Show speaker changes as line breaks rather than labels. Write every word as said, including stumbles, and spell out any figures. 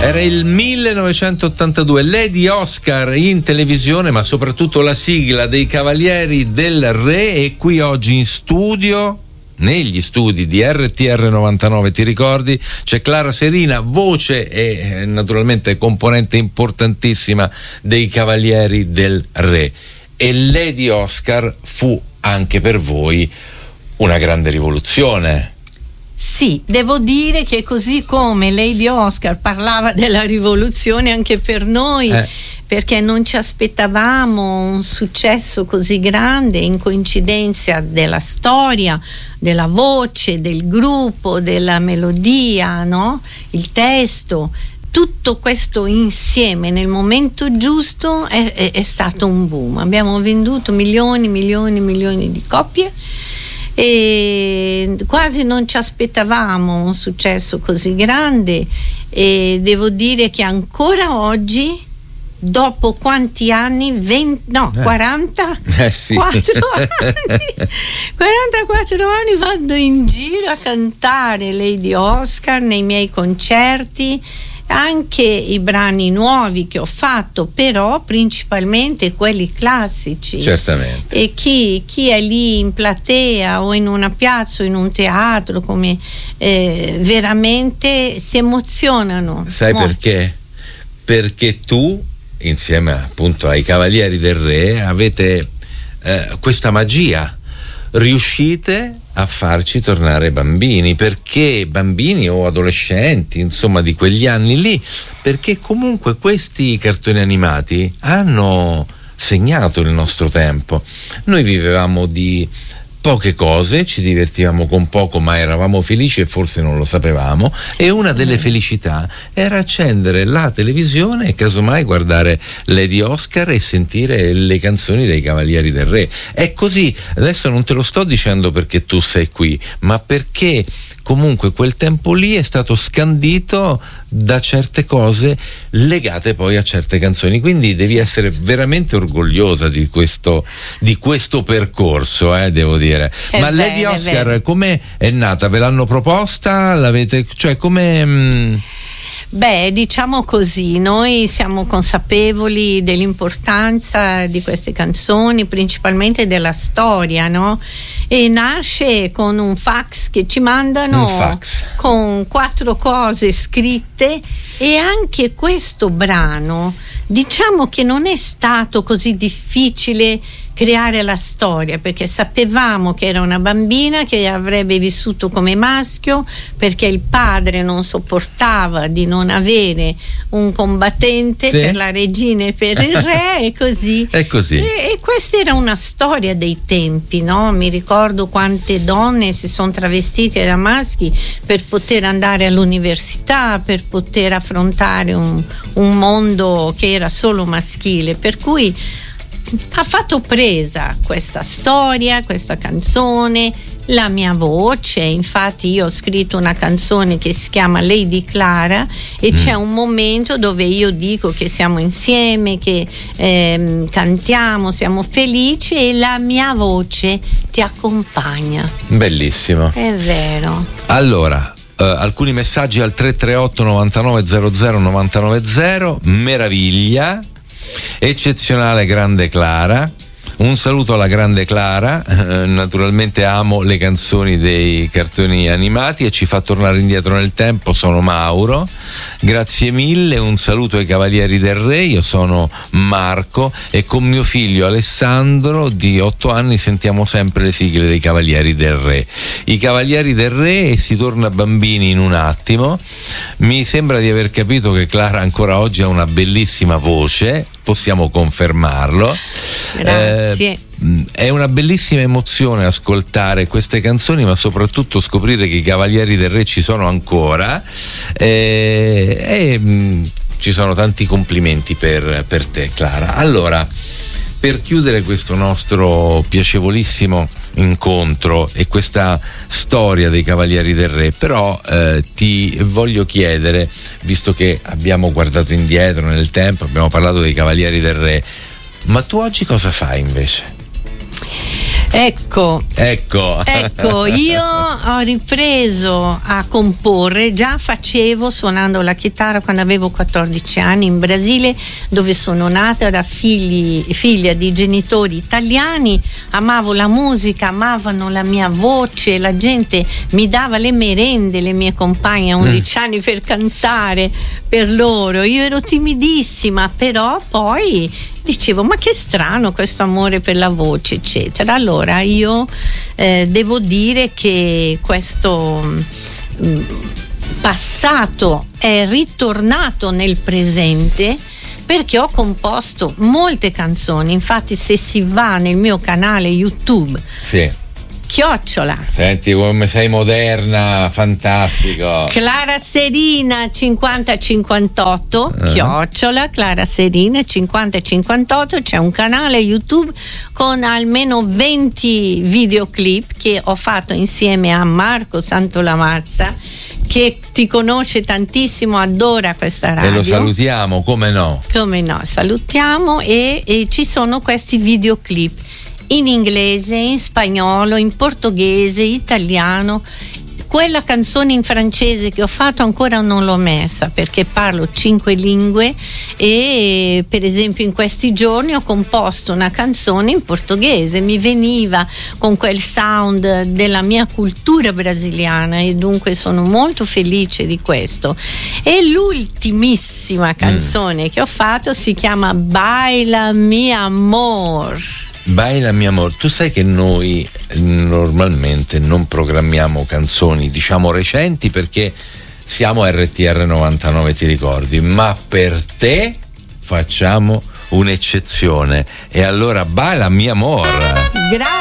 Era il millenovecentottantadue, Lady Oscar in televisione, ma soprattutto la sigla dei Cavalieri del Re. E qui oggi in studio, negli studi di R T R novantanove, ti ricordi, c'è Clara Serina, voce e naturalmente componente importantissima dei Cavalieri del Re. E Lady Oscar fu anche per voi una grande rivoluzione.
Sì, devo dire che così come Lady Oscar parlava della rivoluzione, anche per noi, eh. perché non ci aspettavamo un successo così grande in coincidenza della storia, della voce, del gruppo, della melodia, no? Il testo. Tutto questo insieme nel momento giusto è, è, è stato un boom. Abbiamo venduto milioni, milioni, milioni di copie e quasi non ci aspettavamo un successo così grande, e devo dire che ancora oggi, dopo quanti anni? venti, no,
eh. quarantaquattro
eh sì. anni quarantaquattro anni vado in giro a cantare Lady Oscar nei miei concerti, anche i brani nuovi che ho fatto, però principalmente quelli classici.
Certamente.
E chi, chi è lì in platea o in una piazza o in un teatro, come eh, veramente si emozionano.
Sai
molto.
Perché? Perché tu, insieme appunto ai Cavalieri del Re, avete eh, questa magia, riuscite a farci tornare bambini. Perché bambini o adolescenti, insomma, di quegli anni lì? Perché comunque questi cartoni animati hanno segnato il nostro tempo. Noi vivevamo di poche cose, ci divertivamo con poco, ma eravamo felici e forse non lo sapevamo, e una delle felicità era accendere la televisione e casomai guardare Lady Oscar e sentire le canzoni dei Cavalieri del Re. È così. Adesso non te lo sto dicendo perché tu sei qui, ma perché comunque quel tempo lì è stato scandito da certe cose legate poi a certe canzoni, quindi devi essere veramente orgogliosa di questo, di questo percorso, eh, devo dire.
È
Ma
vero,
Lady Oscar come è nata? Ve l'hanno proposta? L'avete, cioè come... Mh...
Beh, diciamo così, noi siamo consapevoli dell'importanza di queste canzoni, principalmente della storia, no? E nasce con un fax che ci mandano,
un fax
con quattro cose scritte, e anche questo brano, diciamo che non è stato così difficile creare la storia, perché sapevamo che era una bambina che avrebbe vissuto come maschio, perché il padre non sopportava di non avere un combattente, sì, per la regina e per il re, e così.
È così.
E, e questa era una storia dei tempi, no? Mi ricordo quante donne si sono travestite da maschi per poter andare all'università, per poter affrontare un, un mondo che era solo maschile, per cui ha fatto presa questa storia, questa canzone, la mia voce. Infatti io ho scritto una canzone che si chiama Lady Clara, e mm. c'è un momento dove io dico che siamo insieme, che ehm, cantiamo, siamo felici, e la mia voce ti accompagna.
Bellissimo.
È vero.
Allora, Uh, alcuni messaggi al tre tre otto novantanove zero zero novantanove zero. Meraviglia, eccezionale, grande Clara. Un saluto alla grande Clara, eh, naturalmente amo le canzoni dei cartoni animati e ci fa tornare indietro nel tempo. Sono Mauro, grazie mille. Un saluto ai Cavalieri del Re, io sono Marco e con mio figlio Alessandro di otto anni sentiamo sempre le sigle dei Cavalieri del Re. I Cavalieri del Re, e si torna bambini in un attimo. Mi sembra di aver capito che Clara ancora oggi ha una bellissima voce, possiamo confermarlo.
Grazie.
Eh, è una bellissima emozione ascoltare queste canzoni, ma soprattutto scoprire che i Cavalieri del Re ci sono ancora, eh, e mh, ci sono tanti complimenti per, per te, Clara. Allora, per chiudere questo nostro piacevolissimo incontro e questa storia dei Cavalieri del Re, però eh, ti voglio chiedere, visto che abbiamo guardato indietro nel tempo, abbiamo parlato dei Cavalieri del Re, ma tu oggi cosa fai invece?
Ecco,
ecco,
ecco, io ho ripreso a comporre, già facevo suonando la chitarra quando avevo quattordici anni in Brasile, dove sono nata da figli, figlia di genitori italiani. Amavo la musica, amavano la mia voce, la gente mi dava le merende, le mie compagne a undici mm. anni per cantare per loro. Io ero timidissima, però poi dicevo, ma che strano questo amore per la voce, eccetera. Allora io eh, devo dire che questo mh, passato è ritornato nel presente, perché ho composto molte canzoni. Infatti, se si va nel mio canale YouTube,
sì,
chiocciola,
senti come sei moderna, fantastico,
Clara Serina cinquanta cinquantotto, uh-huh. chiocciola Clara Serina cinquanta cinquantotto, c'è un canale YouTube con almeno venti videoclip che ho fatto insieme a Marco Santolamazza, che ti conosce tantissimo, adora questa radio.
E lo salutiamo, come no?
Come no, salutiamo, e, e ci sono questi videoclip in inglese, in spagnolo, in portoghese, italiano. Quella canzone in francese che ho fatto ancora non l'ho messa, perché parlo cinque lingue, e per esempio in questi giorni ho composto una canzone in portoghese, mi veniva con quel sound della mia cultura brasiliana, e dunque sono molto felice di questo. E l'ultimissima canzone mm. che ho fatto si chiama Baila mi amor.
Baila mi amor. Tu sai che noi normalmente non programmiamo canzoni, diciamo recenti, perché siamo R T R novantanove, ti ricordi, ma per te facciamo un'eccezione, e allora Baila mi amor.
Grazie.